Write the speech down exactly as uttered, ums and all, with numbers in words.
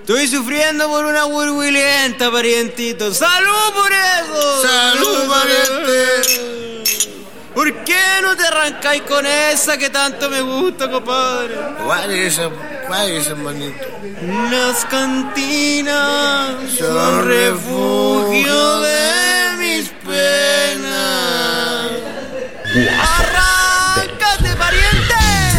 Estoy sufriendo por una huirhuilenta, parientito. ¡Salud por eso! ¡Salud, pariente! ¿Por qué no te arrancáis con esa que tanto me gusta, compadre? ¿Cuál es esa, cuál es esa, manito? Las cantinas Son refugio